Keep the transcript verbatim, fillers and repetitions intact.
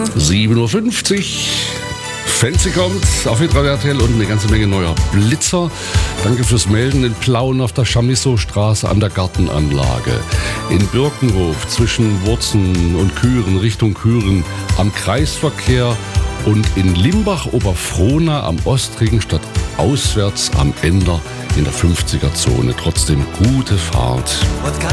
sieben Uhr fünfzig. Fancy kommt auf Hitradio R T L und eine ganze Menge neuer Blitzer. Danke fürs Melden in Plauen auf der Chamisso-Straße an der Gartenanlage. In Birkenhof zwischen Wurzen und Küren Richtung Küren am Kreisverkehr und in Limbach-Oberfrohna am Ostring statt auswärts am Ender in der fünfziger Zone. Trotzdem gute Fahrt.